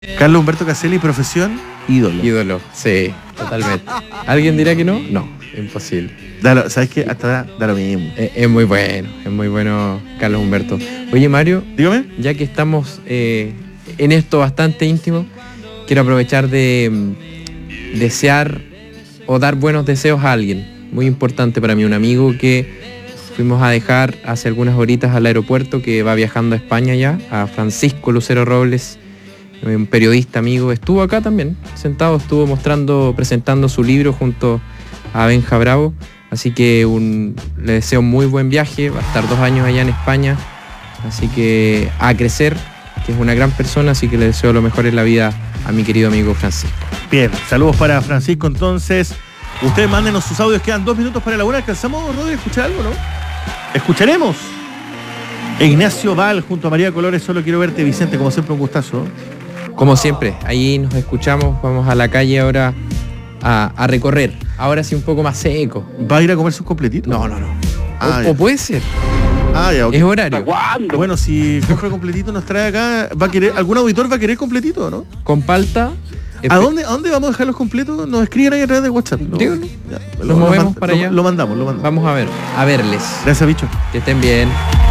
Carlos Humberto Caselli, profesión, ídolo. Ídolo, sí, totalmente. ¿Alguien dirá que no? No, imposible. ¿Sabes qué? Hasta ahora da lo mismo. Es muy bueno Carlos Humberto. Oye, Mario, Dígame. ya que estamos en esto bastante íntimo, quiero aprovechar de desear o dar buenos deseos a alguien. Muy importante para mí, un amigo que fuimos a dejar hace algunas horitas al aeropuerto, que va viajando a España ya, a Francisco Lucero Robles, un periodista amigo. Estuvo acá también, sentado, estuvo presentando su libro junto a Benja Bravo. Así que le deseo muy buen viaje, va a estar 2 años allá en España, así que a crecer, que es una gran persona, así que le deseo lo mejor en la vida a mi querido amigo Francisco. Bien, saludos para Francisco entonces. Ustedes mándenos sus audios, quedan 2 minutos para la hora. ¿Alcanzamos, Rodri, a escuchar algo, no? ¿Escucharemos? Ignacio Val junto a María Colores, Solo quiero verte, Vicente, como siempre un gustazo. Como siempre, ahí nos escuchamos, vamos a la calle ahora a recorrer. Ahora sí un poco más seco. ¿Va a ir a comer sus completitos? No. O puede ser. Ya, okay. Es horario. Bueno, si compra completito nos trae acá, ¿algún auditor va a querer completito, no? Con palta. ¿A dónde vamos a dejar los completos? Nos escriben ahí a través de WhatsApp. Nos movemos para allá. Lo mandamos. Vamos a verles. Gracias, bicho. Que estén bien.